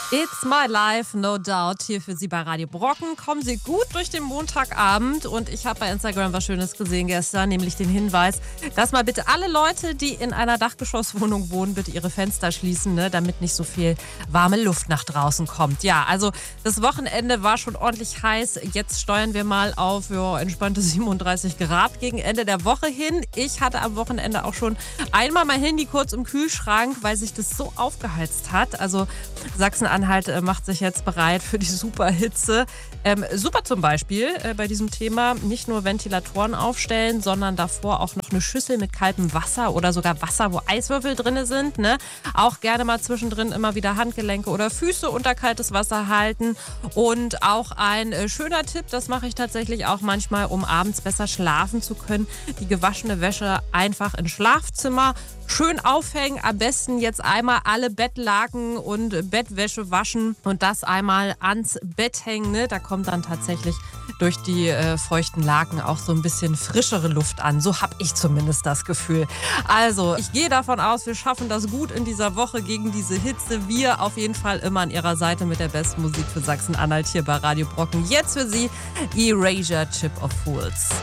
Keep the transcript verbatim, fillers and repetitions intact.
It's my life, no doubt. Hier für Sie bei Radio Brocken. Kommen Sie gut durch den Montagabend. Und ich habe bei Instagram was Schönes gesehen gestern, nämlich den Hinweis, dass mal bitte alle Leute, die in einer Dachgeschosswohnung wohnen, bitte ihre Fenster schließen, ne, damit nicht so viel warme Luft nach draußen kommt. Ja, also das Wochenende war schon ordentlich heiß. Jetzt steuern wir mal auf ja, entspannte siebenunddreißig Grad gegen Ende der Woche hin. Ich hatte am Wochenende auch schon einmal mein Handy kurz im Kühlschrank, weil sich das so aufgeheizt hat. Also Sachsen-Anhalt macht sich jetzt bereit für die Superhitze. Ähm, super zum Beispiel äh, bei diesem Thema nicht nur Ventilatoren aufstellen, sondern davor auch noch eine Schüssel mit kaltem Wasser oder sogar Wasser, wo Eiswürfel drin sind. Ne? Auch gerne mal zwischendrin immer wieder Handgelenke oder Füße unter kaltes Wasser halten. Und auch ein äh, schöner Tipp, das mache ich tatsächlich auch manchmal, um abends besser schlafen zu können. Die gewaschene Wäsche einfach ins Schlafzimmer schön aufhängen. Am besten jetzt einmal alle Bettlaken und Bettwäsche waschen und das einmal ans Bett hängen. Ne? Da kommt dann tatsächlich durch die äh, feuchten Laken auch so ein bisschen frischere Luft an. So habe ich zumindest das Gefühl. Also, ich gehe davon aus, wir schaffen das gut in dieser Woche gegen diese Hitze. Wir auf jeden Fall immer an Ihrer Seite mit der besten Musik für Sachsen-Anhalt hier bei Radio Brocken. Jetzt für Sie Erasure Chip of Fools.